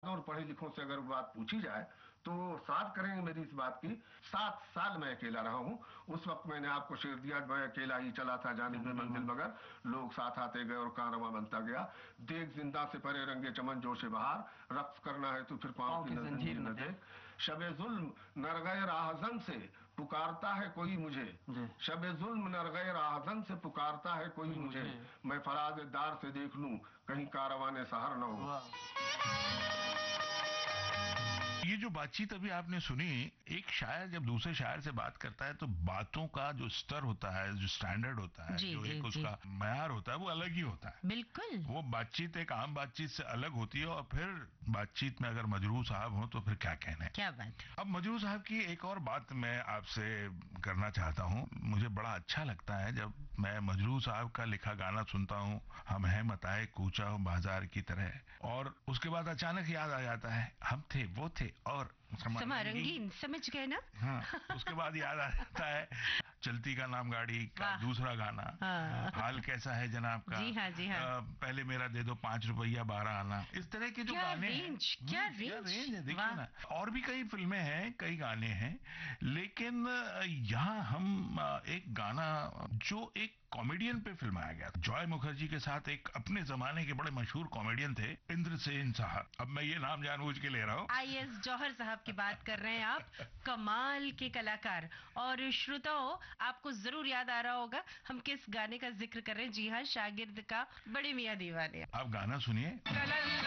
और पढ़े लिखों से अगर बात पूछी जाए तो साथ करेंगे मेरी इस बात की। 7 साल मैं अकेला रहा हूँ। उस वक्त मैंने आपको शेर दिया, मैं अकेला ही चला था जानिब में मंजिल मगर, लोग साथ आते गए और कारवां बनता गया। देख जिंदा से परे रंगे चमन जोशे बहार, रक्स करना है तो फिर पाँव की जंजीर न देख। शबे जुल्म नरगए राहजन से पुकारता है कोई मुझे, शबे जुल्म नरगए राहजन से पुकारता है कोई मुझे, मैं फराज दार से देख लूं कहीं कारवाने सहर न हो। ये जो बातचीत अभी आपने सुनी, एक शायर जब दूसरे शायर से बात करता है तो बातों का जो स्तर होता है, जो स्टैंडर्ड होता है, जो एक उसका मयार होता है, वो अलग ही होता है। बिल्कुल, वो बातचीत एक आम बातचीत से अलग होती है। और फिर बातचीत में अगर मजरूह साहब हो तो फिर क्या कहने। क्या बात। अब मजरूह साहब की एक और बात मैं आपसे करना चाहता हूँ। मुझे बड़ा अच्छा लगता है जब मैं मजरूह साहब का लिखा गाना सुनता हूँ, हम हैं मताए कूचा बाजार की तरह, और उसके बाद अचानक याद आ जाता है हम थे वो थे और समा रंगीन, समझ गए ना। हाँ, उसके बाद याद आ जाता है चलती का नाम गाड़ी का दूसरा गाना, हाल कैसा है जनाब का, जी हाँ, जी हाँ। पहले मेरा दे दो 5 रुपया 12 आना। इस तरह के जो गाने हैं, क्या रेंज है, देखिए ना। और भी कई फिल्में हैं, कई गाने हैं, लेकिन यहाँ हम एक गाना जो एक कॉमेडियन पे फिल्माया गया, जॉय मुखर्जी के साथ एक अपने जमाने के बड़े मशहूर कॉमेडियन थे इंद्रसेन साहब। अब मैं ये नाम जानबूझ के ले रहा हूँ। आईएएस जौहर साहब की बात कर रहे हैं आप, कमाल के कलाकार। और श्रोताओं, आपको जरूर याद आ रहा होगा हम किस गाने का जिक्र कर रहे हैं। जी हाँ, शागिर्द का बड़े मियां दीवाने। आप गाना सुनिए।